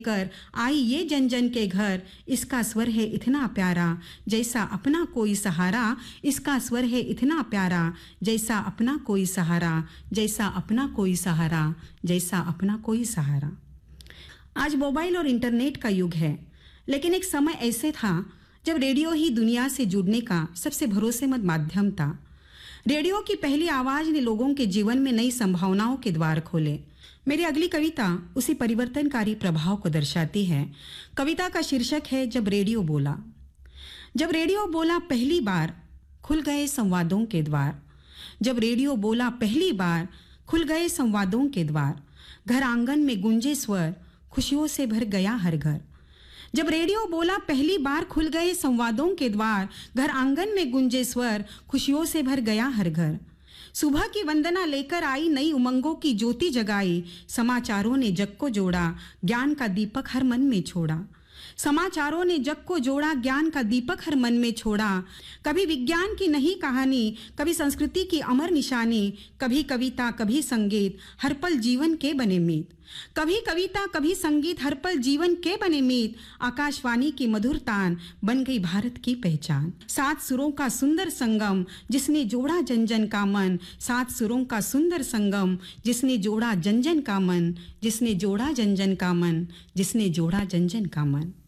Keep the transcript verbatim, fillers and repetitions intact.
कर आई ये जन जन के घर, इसका स्वर है इतना प्यारा, जैसा अपना कोई सहारा। इसका स्वर है इतना प्यारा, जैसा अपना कोई सहारा, जैसा अपना कोई सहारा, जैसा अपना कोई सहारा। आज मोबाइल और इंटरनेट का युग है, लेकिन एक समय ऐसे था जब रेडियो ही दुनिया से जुड़ने का सबसे भरोसेमंद माध्यम था। रेडियो की पहली आवाज ने लोगों के जीवन में नई संभावनाओं के द्वार खोले। मेरी अगली कविता उसी परिवर्तनकारी प्रभाव को दर्शाती है। कविता का शीर्षक है जब रेडियो बोला। जब रेडियो बोला पहली बार, खुल गए संवादों के द्वार। जब रेडियो बोला पहली बार, खुल गए संवादों के द्वार। घर आंगन में गूंजे स्वर, खुशियों से भर गया हर घर। जब रेडियो बोला पहली बार, खुल गए संवादों के द्वार। घर आंगन में गूंजे स्वर, खुशियों से भर गया हर घर। सुबह की वंदना लेकर आई, नई उमंगों की ज्योति जगाई। समाचारों ने जग को जोड़ा, ज्ञान का दीपक हर मन में छोड़ा। समाचारों ने जग को जोड़ा, ज्ञान का दीपक हर मन में छोड़ा। कभी विज्ञान की नई कहानी, कभी संस्कृति की अमर निशानी। कभी कविता, कभी संगीत, हर पल जीवन के बने मीत। कभी कविता, कभी संगीत, हर पल जीवन के बने मीत। आकाशवाणी की मधुर तान बन गई भारत की पहचान। सात सुरों का सुंदर संगम, जिसने जोड़ा जन जन का मन। सात सुरों का सुंदर संगम, जिसने जोड़ा जन जन का मन। जिसने जोड़ा जन जन का मन, जिसने जोड़ा जन जन का मन।